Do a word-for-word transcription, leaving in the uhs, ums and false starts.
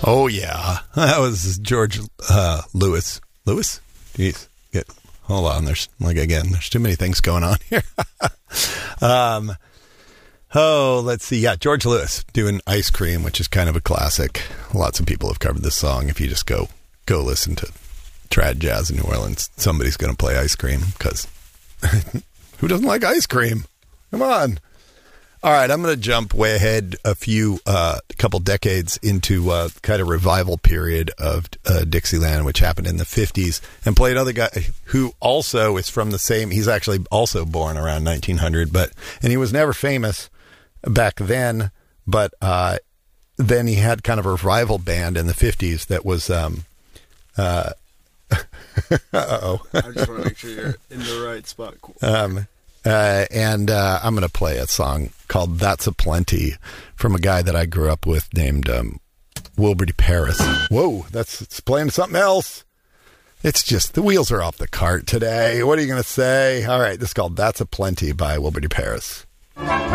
Oh, yeah. That was George uh, Lewis. Lewis? Jeez. Get, hold on. There's, like, again, there's too many things going on here. um, oh, let's see. Yeah, George Lewis doing Ice Cream, which is kind of a classic. Lots of people have covered this song. If you just go go listen to trad jazz in New Orleans, somebody's going to play Ice Cream, because who doesn't like ice cream? Come on. All right, I'm going to jump way ahead a few, uh, a couple decades into uh, kind of revival period of uh, Dixieland, which happened in the fifties, and play another guy who also is from the same. He's actually also born around nineteen hundred, but and he was never famous back then. But uh, then he had kind of a revival band in the fifties that was. Um, uh, uh-oh. I just want to make sure you're in the right spot. Cool. Um, Uh, and uh, I'm going to play a song called That's a Plenty from a guy that I grew up with named um, Wilbur D. Paris. Whoa, that's it's playing something else. It's just the wheels are off the cart today. What are you going to say? All right, this is called That's a Plenty by Wilbur D. Paris.